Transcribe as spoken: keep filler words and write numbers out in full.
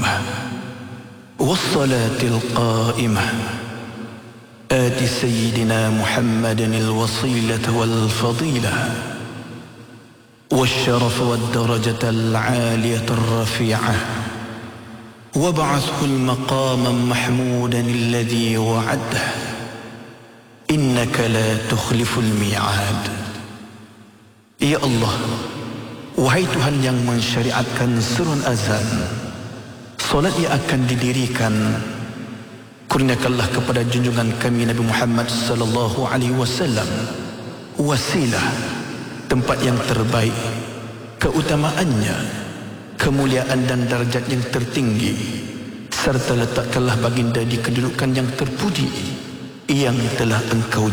المقيمة والصلاة القائمة آت سيدنا محمد الوصيلة والفضيلة والشرف والدرجة العالية الرفيعة وابعثه المقام محمودا الذي وعده إنك لا تخلف الميعاد. Ya Allah, wahai Tuhan yang mensyariatkan serun azan, solat yang akan didirikan, kurniakanlah kepada junjungan kami Nabi Muhammad sallallahu alaihi wasallam wasilah, tempat yang terbaik, keutamaannya, kemuliaan dan darjat yang tertinggi, serta letakkanlah baginda di kedudukan yang terpuji yang telah Engkau